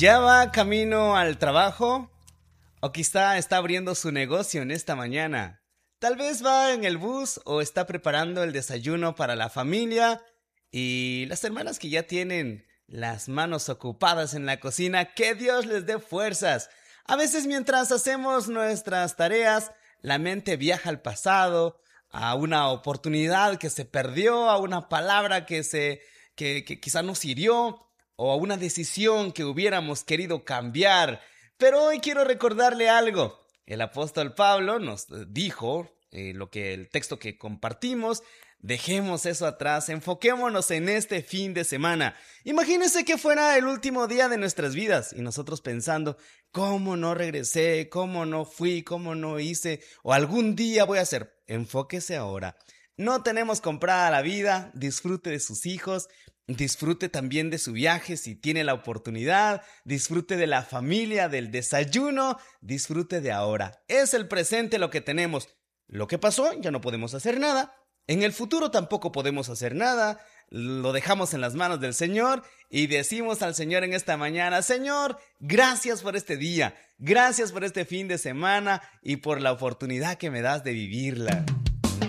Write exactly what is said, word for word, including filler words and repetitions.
¿Ya va camino al trabajo? ¿O quizá está abriendo su negocio en esta mañana? Tal vez va en el bus o está preparando el desayuno para la familia. Y las hermanas que ya tienen las manos ocupadas en la cocina, que Dios les dé fuerzas. A veces mientras hacemos nuestras tareas, la mente viaja al pasado, a una oportunidad que se perdió, a una palabra que se que, que quizá nos hirió, o a una decisión que hubiéramos querido cambiar. Pero hoy quiero recordarle algo. El apóstol Pablo nos dijo, eh, lo que el texto que compartimos, dejemos eso atrás, enfoquémonos en este fin de semana. Imagínese que fuera el último día de nuestras vidas y nosotros pensando, ¿cómo no regresé? ¿Cómo no fui? ¿Cómo no hice? O algún día voy a hacer. Enfóquese ahora. No tenemos comprada la vida, disfrute de sus hijos, disfrute también de su viaje si tiene la oportunidad, disfrute de la familia, del desayuno, disfrute de ahora. Es el presente lo que tenemos. Lo que pasó, ya no podemos hacer nada. En el futuro tampoco podemos hacer nada. Lo dejamos en las manos del Señor y decimos al Señor en esta mañana: Señor, gracias por este día, gracias por este fin de semana y por la oportunidad que me das de vivirla.